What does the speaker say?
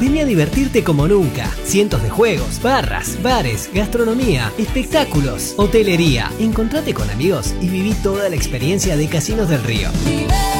Vení a divertirte como nunca. Cientos de juegos, barras, bares, gastronomía, espectáculos, hotelería. Encontrate con amigos y viví toda la experiencia de Casinos del Río.